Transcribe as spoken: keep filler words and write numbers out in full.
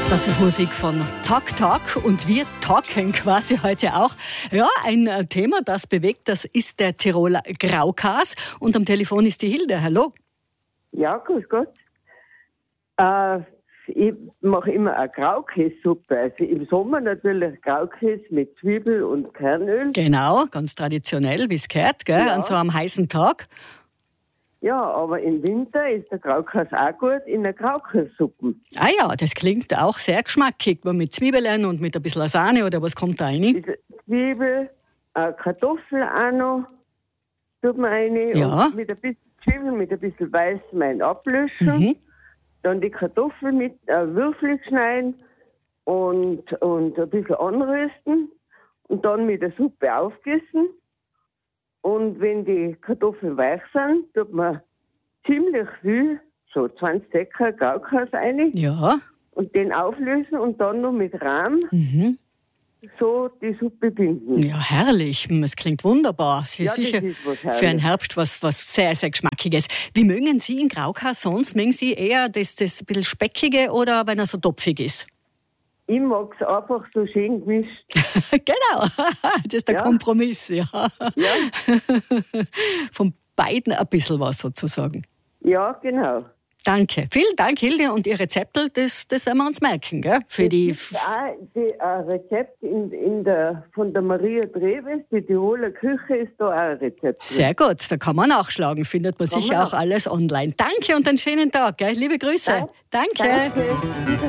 Das ist Musik von Talk Talk und wir talken quasi heute auch. Ja, ein Thema, das bewegt, das ist der Tiroler Graukäse. Und am Telefon ist die Hilde. Hallo. Ja, grüß Gott. Äh, ich mache immer eine Graukäsesuppe. Also im Sommer natürlich Graukäse mit Zwiebel und Kernöl. Genau, ganz traditionell, wie es gehört, gell? Ja. An so einem heißen Tag. Ja, aber im Winter ist der Graukäse auch gut in der Graukäsesuppe. Ah ja, das klingt auch sehr geschmackig. Mit Zwiebeln und mit ein bisschen Sahne oder was kommt da rein? Diese Zwiebel, äh, Kartoffel auch noch, tut man rein. Ja. Und mit ein bisschen Zwiebel, mit ein bisschen Weißwein ablöschen. Mhm. Dann die Kartoffel mit äh, würfelig schneiden und, und ein bisschen anrösten. Und dann mit der Suppe aufgießen. Und wenn die Kartoffeln weich sind, tut man ziemlich viel, so zwanzig Säcke Graukäse rein Ja. und den auflösen und dann noch mit Rahm Mhm. so die Suppe binden. Ja, herrlich. Es klingt wunderbar. Es ist Ja, das sicher ist was für einen Herrliches. Herbst was, was sehr, sehr Geschmackiges. Wie mögen Sie in Graukäse sonst? Mögen Sie eher das, das ein bisschen Speckige oder wenn er so topfig ist? Ich mag es einfach so schön gemischt. Genau, das ist der Ja. Kompromiss. Ja. Ja, Von beiden ein bisschen was sozusagen. ja genau. Danke. Vielen Dank, Hilde. Und Ihr Rezept, das, das werden wir uns merken, gell? Für die Es gibt auch die, ein Rezept in, in der, von der Maria Treves, die Tiroler Küche, ist da auch ein Rezept drin. Sehr gut, da kann man nachschlagen. Findet man Kann sicher man auch alles online. Danke und einen schönen Tag. Gell? Liebe Grüße. Danke. Danke.